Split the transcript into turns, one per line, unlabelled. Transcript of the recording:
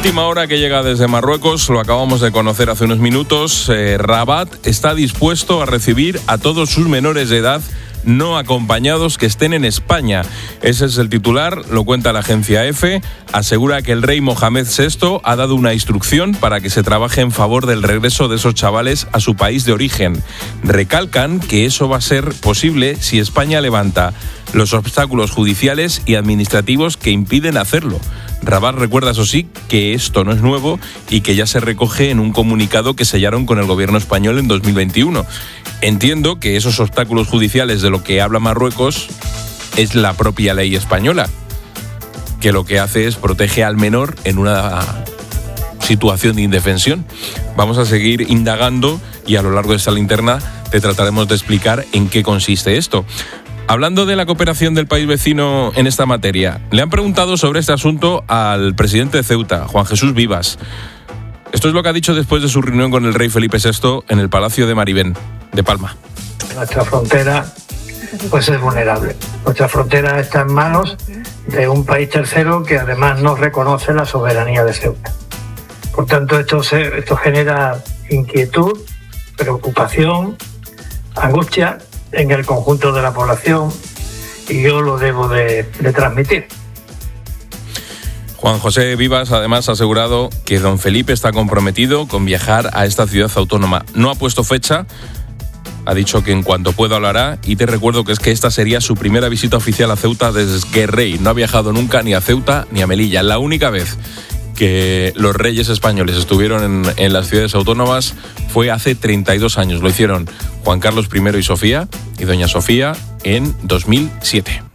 Última hora que llega desde Marruecos, lo acabamos de conocer hace unos minutos. Rabat está dispuesto a recibir a todos sus menores de edad no acompañados que estén en España. Ese es el titular, lo cuenta la agencia EFE. Asegura que el rey Mohamed VI ha dado una instrucción para que se trabaje en favor del regreso de esos chavales a su país de origen. Recalcan que eso va a ser posible si España levanta los obstáculos judiciales y administrativos que impiden hacerlo. Rabat recuerda, eso sí, que esto no es nuevo y que ya se recoge en un comunicado que sellaron con el gobierno español en 2021. Entiendo que esos obstáculos judiciales de lo que habla Marruecos es la propia ley española, que lo que hace es protege al menor en una situación de indefensión. Vamos a seguir indagando y a lo largo de esta linterna te trataremos de explicar en qué consiste esto. Hablando de la cooperación del país vecino en esta materia, le han preguntado sobre este asunto al presidente de Ceuta, Juan Jesús Vivas. Esto es lo que ha dicho después de su reunión con el rey Felipe VI en el Palacio de Maribén, de Palma.
Nuestra frontera pues es vulnerable. Nuestra frontera está en manos de un país tercero que además no reconoce la soberanía de Ceuta. Por tanto, esto genera inquietud, preocupación, angustia en el conjunto de la población y yo lo debo de transmitir.
Juan José Vivas además ha asegurado que don Felipe está comprometido con viajar a esta ciudad autónoma. No ha puesto fecha, ha dicho que en cuanto pueda lo hará, y te recuerdo que esta sería su primera visita oficial a Ceuta desde que es rey. No ha viajado nunca ni a Ceuta ni a Melilla. La única vez que los reyes españoles estuvieron en las ciudades autónomas fue hace 32 años. Lo hicieron Juan Carlos I y Sofía, y doña Sofía, en 2007.